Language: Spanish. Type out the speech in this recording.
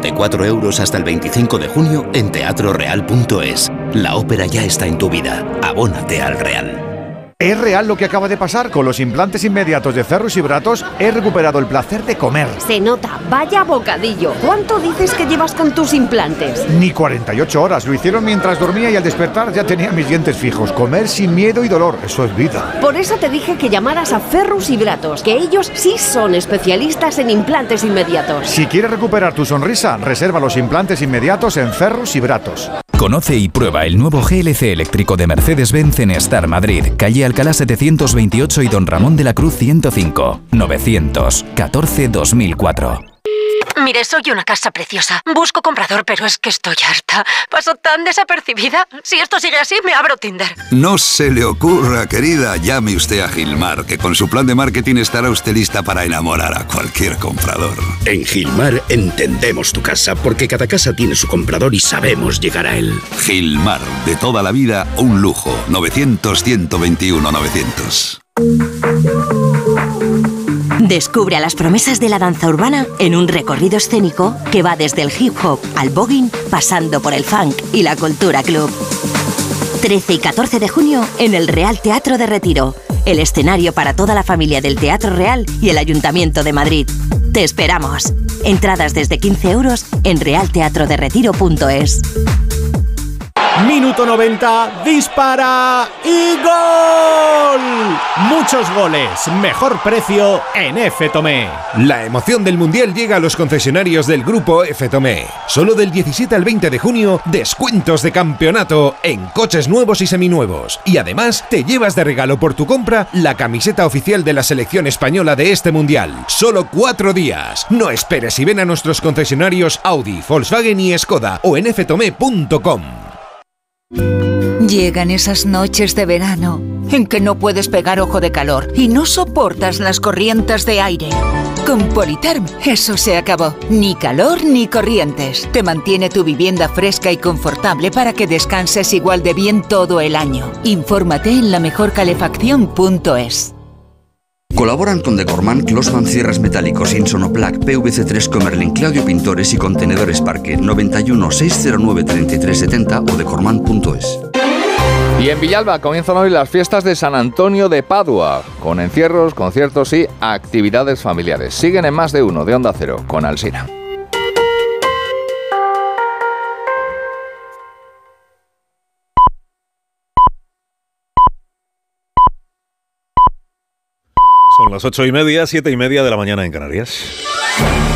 Desde 4 euros hasta el 25 de junio en teatroreal.es. La ópera ya está en tu vida. Abónate al Real. Es real lo que acaba de pasar con los implantes inmediatos de Ferrus y Bratos. He recuperado el placer de comer. Se nota, vaya bocadillo. ¿Cuánto dices que llevas con tus implantes? Ni 48 horas. Lo hicieron mientras dormía y al despertar ya tenía mis dientes fijos. Comer sin miedo y dolor, eso es vida. Por eso te dije que llamaras a Ferrus y Bratos, que ellos sí son especialistas en implantes inmediatos. Si quieres recuperar tu sonrisa, reserva los implantes inmediatos en Ferrus y Bratos. Conoce y prueba el nuevo GLC eléctrico de Mercedes-Benz en Star Madrid, calle Alcalá 728 y Don Ramón de la Cruz 105, 914-2004. Mire, soy una casa preciosa. Busco comprador, pero es que estoy harta. Paso tan desapercibida. Si esto sigue así, me abro Tinder. No se le ocurra, querida. Llame usted a Gilmar, que con su plan de marketing estará usted lista para enamorar a cualquier comprador. En Gilmar entendemos tu casa, porque cada casa tiene su comprador y sabemos llegar a él. Gilmar, de toda la vida, un lujo. 900-121-900. Descubre a las promesas de la danza urbana en un recorrido escénico que va desde el hip hop al voguing, pasando por el funk y la cultura club. 13 y 14 de junio en el Real Teatro de Retiro, el escenario para toda la familia del Teatro Real y el Ayuntamiento de Madrid. ¡Te esperamos! Entradas desde 15 euros en realteatroderetiro.es. Minuto 90, dispara y ¡gol! Muchos goles, mejor precio en F. Tomé. La emoción del Mundial llega a los concesionarios del Grupo F. Tomé. Solo del 17 al 20 de junio, descuentos de campeonato en coches nuevos y seminuevos. Y además, te llevas de regalo por tu compra la camiseta oficial de la selección española de este Mundial. Solo 4 días. No esperes y ven a nuestros concesionarios Audi, Volkswagen y Skoda o en ftome.com. Llegan esas noches de verano en que no puedes pegar ojo de calor y no soportas las corrientes de aire. Con Politerm eso se acabó. Ni calor ni corrientes. Te mantiene tu vivienda fresca y confortable para que descanses igual de bien todo el año. Infórmate en lamejorcalefacción.es. Colaboran con Decorman, Closman Cierres Metálicos, Insonoplac, PVC3 Comerlin, Claudio Pintores y Contenedores Parque. 91 609 3370 o decorman.es. Y en Villalba comienzan hoy las fiestas de San Antonio de Padua, con encierros, conciertos y actividades familiares. Siguen en Más de Uno de Onda Cero con Alsina. Son las 8:30, 7:30 de la mañana en Canarias.